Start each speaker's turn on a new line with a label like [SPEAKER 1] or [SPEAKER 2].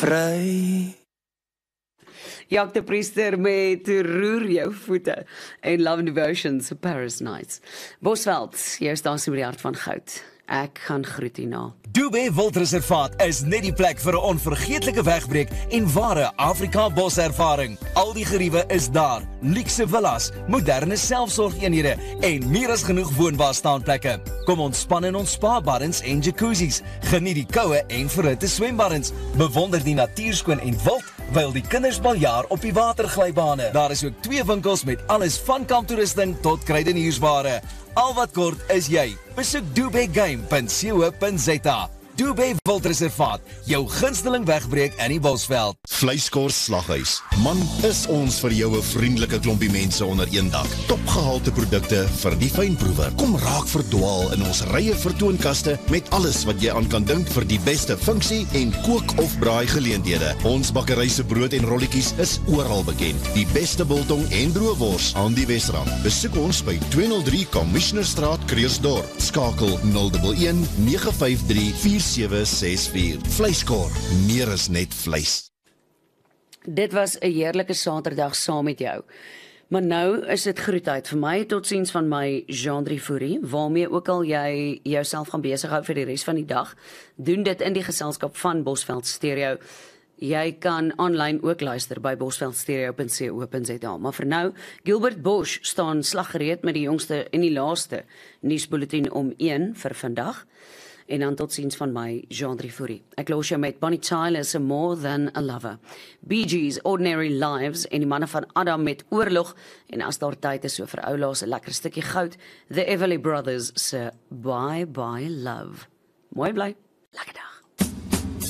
[SPEAKER 1] vry.
[SPEAKER 2] Jak de Priester met Roer jou voete en Love and Devotions, Paris Nights. Bosveld, jou stasie by die hart van goud. Ek gaan groet hierna.
[SPEAKER 3] Dubé Wildreservaat is net die plek vir 'n onvergeetlike wegbreek en ware Afrika boservaring. Al die geriewe is daar, luukse villas, moderne selfsorgeenhede en meer as genoeg woonbare staanplekke. Kom ontspan in ons spa-baddens en jacuzzis, geniet die koue en verhitte swembaddens, bewonder die natuurskoon en wild, wyl die kinders baljaar op die waterglybane. Daar is ook 2 winkels met alles van kamptoerusting tot kruideniersware. Al wat kort is jy. Besoek dubégame.co.za. Dubé Wildreservaat, jou gunsteling wegbreek in die Bosveld.
[SPEAKER 4] Vleiskors Slaghuis. Man, is ons vir jou 'n vriendelike klompie mense onder een dak. Topgehalte produkte vir die fynproewer. Kom raak verdwaal in ons rye vertoonkaste met alles wat jy aan kan dink vir die beste funksie en kook of braai geleenthede. Ons bakkery se brood en rolletjies is oral bekend. Die beste biltong en droëwors aan die Wesrand. Besoek ons by 203 Commissionerstraat, Kreersdorp. Skakel 011 953 4764. Vleiskor, meer as net vleis.
[SPEAKER 2] Dit was 'n heerlike Saterdag saam met jou. Maar nou is dit groetheid vir my, totsiens van my Jean Fourie, waarmee ook al jy jouself gaan besighou vir die res van die dag, doen dit in die geselskap van Bosveld Stereo. Jy kan aanlyn ook luister by bosveldstereo.co.za. Maar vir nou, Gilbert Bosch staan slaggereed met die jongste en die laaste nuusbulletin om 1 vir vandag. En dan totsiens van my, Jean Fourie. Ek los jou met Bonnie Tyler se More Than a Lover. Bee Gees, Ordinary Lives en die manne van Adam met Oorlog. En as daar tyd is so vir oulaas 'n lekker stukkie goud, The Everly Brothers se Bye Bye Love. Mooi bly. Lekker dag.